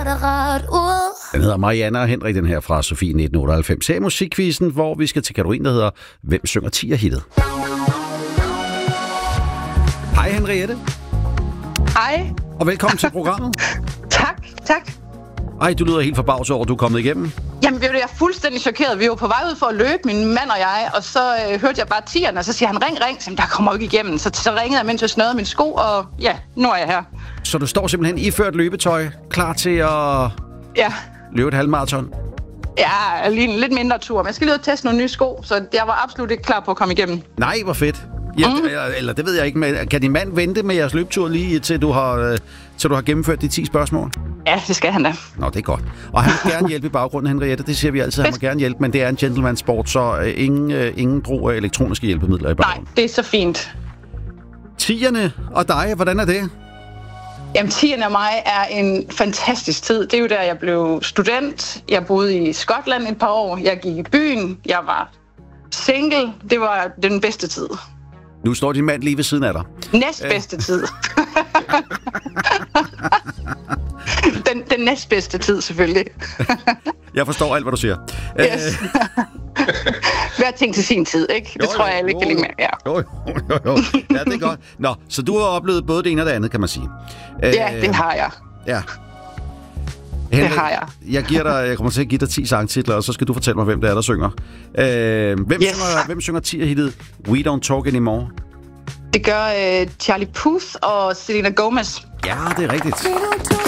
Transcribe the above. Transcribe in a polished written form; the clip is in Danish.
Den hedder Marianne og Henrik, den her fra Sofie 1998. Her i musikquizzen, hvor vi skal til kategorien, der hedder Hvem synger 10'er-hittet? Hej Henriette. Hej. Og velkommen til programmet. Tak. Ej, du lyder helt forbavset over, at du er kommet igennem. Jamen, jeg er fuldstændig chokeret. Vi var på vej ud for at løbe, min mand og jeg, og så hørte jeg bare 10'erne, og så siger han, ring. Så der kommer jo ikke igennem. Så ringede jeg, mens jeg snørede min sko, og ja, nu er jeg her. Så du står simpelthen iført løbetøj, klar til at løbe et halvmarathon? Ja, lige en lidt mindre tur, men jeg skal lige ud og teste nogle nye sko, så jeg var absolut ikke klar på at komme igennem. Nej, hvor fedt. Ja, eller det ved jeg ikke, men kan din mand vente med jeres løbetur lige til du har gennemført de 10 spørgsmål? Ja, det skal han da. Nå, det er godt. Og han vil gerne hjælpe i baggrunden, Henriette. Det siger vi altid, han må gerne hjælpe, men det er en gentleman-sport, så ingen brug af elektroniske hjælpemidler i baggrunden. Nej, det er så fint. 10'erne og dig, hvordan er det? Jamen, 10'erne og mig er en fantastisk tid. Det er jo der, jeg blev student. Jeg boede i Skotland et par år. Jeg gik i byen. Jeg var single. Det var den bedste tid. Nu står din mand lige ved siden af dig. Næstbedste tid. den næstbedste tid, selvfølgelig. Jeg forstår alt, hvad du siger. Yes. Hver ting til sin tid, ikke? Det tror jeg alle kan lide med. Ja. Jo. Ja, det er godt. Nå, så du har oplevet både det ene og det andet, kan man sige. Ja, det har jeg. Ja. Henrik, det har jeg. Jeg kommer til at give dig 10 sangtitler, og så skal du fortælle mig, hvem det er, der synger. Hvem synger 10'er-hittet We Don't Talk Anymore? Det gør Charlie Puth og Selena Gomez. Ja, det er rigtigt.